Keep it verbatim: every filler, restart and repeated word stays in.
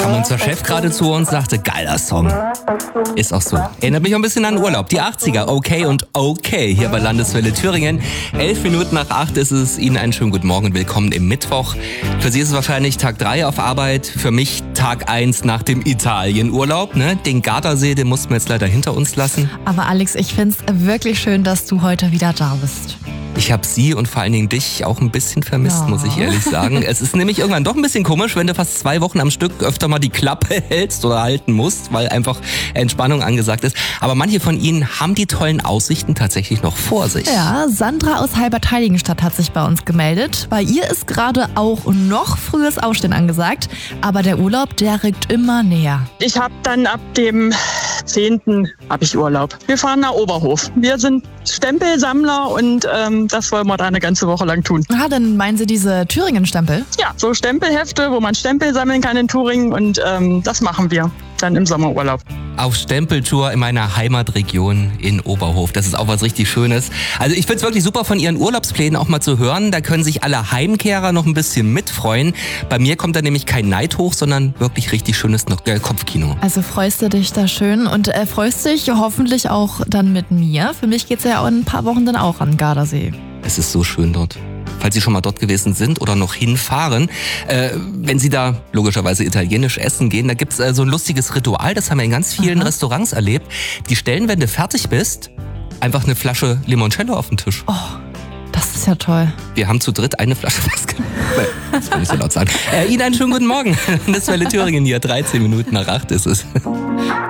kam unser Chef gerade zu uns und sagte, geiler Song. Ist auch so. Erinnert mich auch ein bisschen an Urlaub. Die achtziger, okay und okay, hier bei Landeswelle Thüringen. Elf Minuten nach acht ist es. Ihnen einen schönen guten Morgen und willkommen im Mittwoch. Für Sie ist es wahrscheinlich Tag drei auf Arbeit. Für mich Tag eins nach dem Italienurlaub. Ne? Den Gardasee, den mussten wir jetzt leider hinter uns lassen. Aber Alex, ich find's wirklich schön, dass du heute wieder da bist. Ich habe Sie und vor allen Dingen dich auch ein bisschen vermisst, Ja. muss ich ehrlich sagen. Es ist nämlich irgendwann doch ein bisschen komisch, wenn du fast zwei Wochen am Stück öfter mal die Klappe hältst oder halten musst, weil einfach Entspannung angesagt ist. Aber manche von Ihnen haben die tollen Aussichten tatsächlich noch vor sich. Ja, Sandra aus Halbertheiligenstadt hat sich bei uns gemeldet. Bei ihr ist gerade auch noch frühes Aufstehen angesagt, aber der Urlaub, der rückt immer näher. Ich habe dann ab dem zehnten habe ich Urlaub. Wir fahren nach Oberhof. Wir sind Stempelsammler und ähm, das wollen wir da eine ganze Woche lang tun. Ah, dann meinen Sie diese Thüringen-Stempel? Ja, so Stempelhefte, wo man Stempel sammeln kann in Thüringen und ähm, das machen wir dann im Sommerurlaub. Auf Stempeltour in meiner Heimatregion in Oberhof. Das ist auch was richtig Schönes. Also ich find's wirklich super, von Ihren Urlaubsplänen auch mal zu hören. Da können sich alle Heimkehrer noch ein bisschen mitfreuen. Bei mir kommt da nämlich kein Neid hoch, sondern wirklich richtig schönes äh, Kopfkino. Also freust du dich da schön und äh, freust dich hoffentlich auch dann mit mir. Für mich geht's ja in ein paar Wochen dann auch an den Gardasee. Es ist so schön dort. Falls Sie schon mal dort gewesen sind oder noch hinfahren, äh, wenn Sie da logischerweise italienisch essen gehen, da gibt's äh, so ein lustiges Ritual, das haben wir in ganz vielen Aha. Restaurants erlebt. Die stellen, wenn du fertig bist, einfach eine Flasche Limoncello auf den Tisch. Oh, das ist ja toll. Wir haben zu dritt eine Flasche Whisky. Das kann ich so laut sagen. Äh, Ihnen einen schönen guten Morgen. Das Welle Thüringen hier, dreizehn Minuten nach acht ist es.